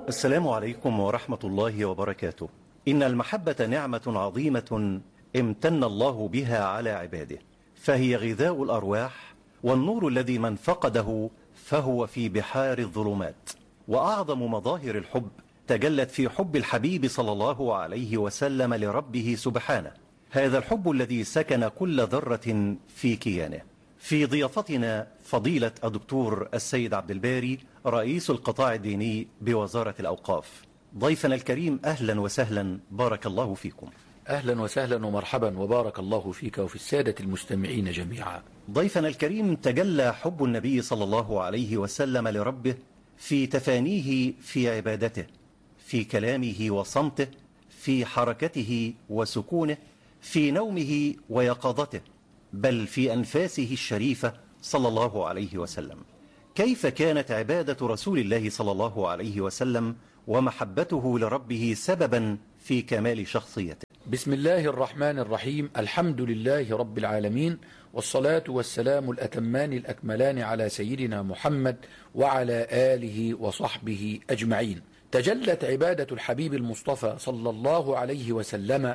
السلام عليكم ورحمة الله وبركاته. إن المحبة نعمة عظيمة امتن الله بها على عباده، فهي غذاء الأرواح والنور الذي من فقده فهو في بحار الظلمات. وأعظم مظاهر الحب تجلت في حب الحبيب صلى الله عليه وسلم لربه سبحانه، هذا الحب الذي سكن كل ذرة في كيانه. في ضيافتنا فضيلة الدكتور السيد عبد الباري رئيس القطاع الديني بوزارة الأوقاف. ضيفنا الكريم أهلا وسهلا، بارك الله فيكم. أهلا وسهلا ومرحبا وبارك الله فيك وفي السادة المستمعين جميعا. ضيفنا الكريم تجلى حب النبي صلى الله عليه وسلم لربه في تفانيه في عبادته، في كلامه وصمته، في حركته وسكونه، في نومه ويقظته، بل في أنفاسه الشريفة صلى الله عليه وسلم. كيف كانت عبادة رسول الله صلى الله عليه وسلم ومحبته لربه سببا في كمال شخصيته؟ بسم الله الرحمن الرحيم. الحمد لله رب العالمين، والصلاة والسلام الأتمان الأكملان على سيدنا محمد وعلى آله وصحبه أجمعين. تجلت عبادة الحبيب المصطفى صلى الله عليه وسلم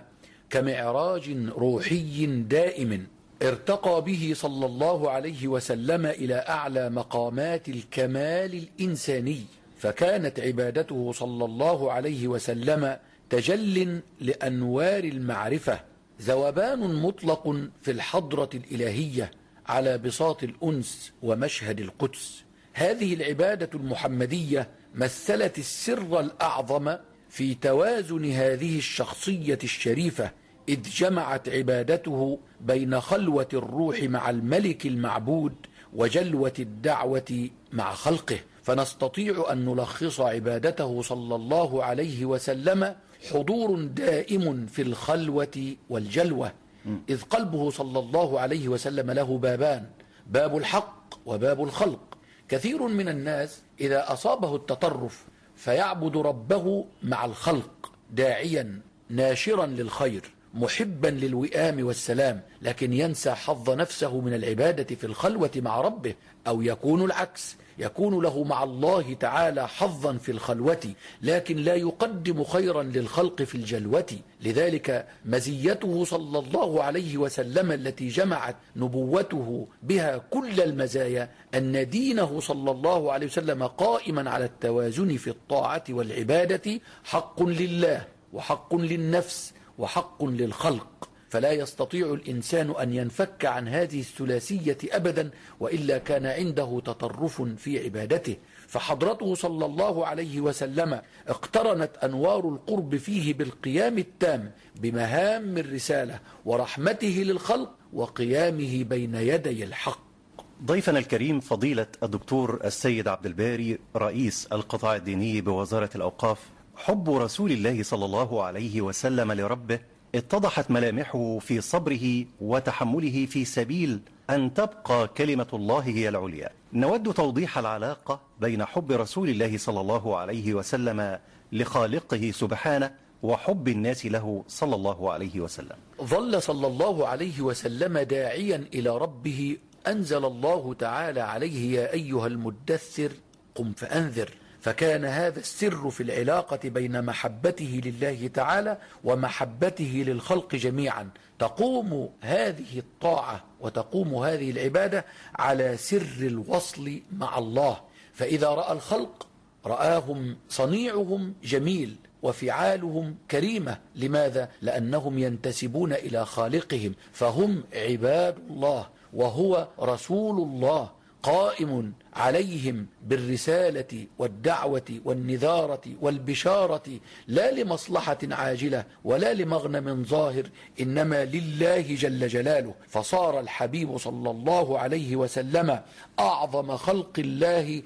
كمعراج روحي دائم ارتقى به صلى الله عليه وسلم إلى أعلى مقامات الكمال الإنساني، فكانت عبادته صلى الله عليه وسلم تجل لأنوار المعرفة، ذوبان مطلق في الحضرة الإلهية على بساط الأنس ومشهد القدس. هذه العبادة المحمدية مثلت السر الأعظم في توازن هذه الشخصية الشريفة، إذ جمعت عبادته بين خلوة الروح مع الملك المعبود وجلوة الدعوة مع خلقه. فنستطيع أن نلخص عبادته صلى الله عليه وسلم حضور دائم في الخلوة والجلوة، إذ قلبه صلى الله عليه وسلم له بابان، باب الحق وباب الخلق. كثير من الناس إذا أصابه التطرف فيعبد ربه مع الخلق، داعيا ناشرا للخير محبا للوئام والسلام، لكن ينسى حظ نفسه من العبادة في الخلوة مع ربه، أو يكون العكس، يكون له مع الله تعالى حظا في الخلوة لكن لا يقدم خيرا للخلق في الجلوة. لذلك مزيته صلى الله عليه وسلم التي جمعت نبوته بها كل المزايا أن دينه صلى الله عليه وسلم قائما على التوازن في الطاعة والعبادة، حق لله وحق للنفس وحق للخلق، فلا يستطيع الإنسان أن ينفك عن هذه الثلاثية أبدا، وإلا كان عنده تطرف في عبادته. فحضرته صلى الله عليه وسلم اقترنت أنوار القرب فيه بالقيام التام بمهام الرسالة ورحمته للخلق وقيامه بين يدي الحق. ضيفنا الكريم فضيلة الدكتور السيد عبد الباري رئيس القطاع الديني بوزارة الأوقاف، حب رسول الله صلى الله عليه وسلم لربه اتضحت ملامحه في صبره وتحمله في سبيل أن تبقى كلمة الله هي العليا. نود توضيح العلاقة بين حب رسول الله صلى الله عليه وسلم لخالقه سبحانه وحب الناس له صلى الله عليه وسلم. ظل صلى الله عليه وسلم داعيا إلى ربه، أنزل الله تعالى عليه يا أيها المدثر قم فأنذر، فكان هذا السر في العلاقة بين محبته لله تعالى ومحبته للخلق جميعا. تقوم هذه الطاعة وتقوم هذه العبادة على سر الوصل مع الله، فإذا رأى الخلق رآهم صنيعهم جميل وفعالهم كريمة. لماذا؟ لأنهم ينتسبون إلى خالقهم، فهم عباد الله وهو رسول الله قائم عليهم بالرسالة والدعوة والنذارة والبشارة، لا لمصلحة عاجلة ولا لمغنم ظاهر، إنما لله جل جلاله. فصار الحبيب صلى الله عليه وسلم أعظم خلق الله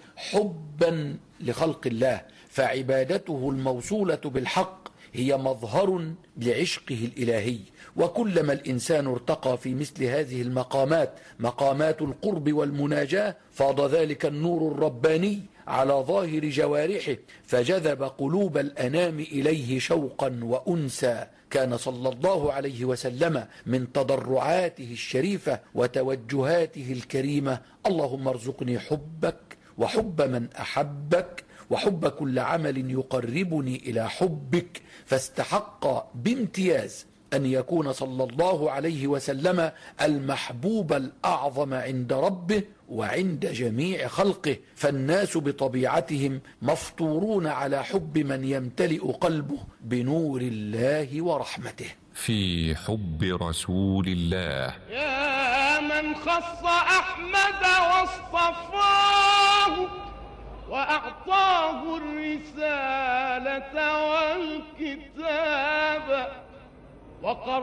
حبا لخلق الله، فعبادته الموصولة بالحق هي مظهر لعشقه الإلهي. وكلما الإنسان ارتقى في مثل هذه المقامات، مقامات القرب والمناجاة، فاض ذلك النور الرباني على ظاهر جوارحه، فجذب قلوب الأنام إليه شوقا وأنسا. كان صلى الله عليه وسلم من تضرعاته الشريفة وتوجهاته الكريمة: اللهم ارزقني حبك وحب من أحبك وحب كل عمل يقربني إلى حبك، فاستحق بامتياز أن يكون صلى الله عليه وسلم المحبوب الأعظم عند ربه وعند جميع خلقه، فالناس بطبيعتهم مفطورون على حب من يمتلئ قلبه بنور الله ورحمته. في حب رسول الله. يا من خص أحمد واصطفاه وأعطاه الرسالة والكتاب